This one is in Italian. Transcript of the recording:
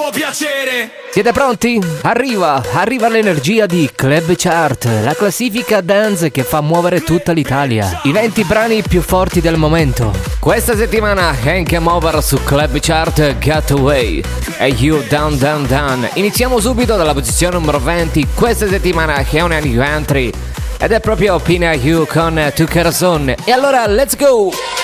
può piacere. Siete pronti? Arriva l'energia di Club Chart, la classifica dance che fa muovere tutta l'Italia. I 20 brani più forti del momento. Questa settimana Hank Mover su Club Chart, Get Away e You Down Down Down. Iniziamo subito dalla posizione numero 20. Questa settimana è una new entry ed è proprio Pina You con Tu Corazon. E allora let's go!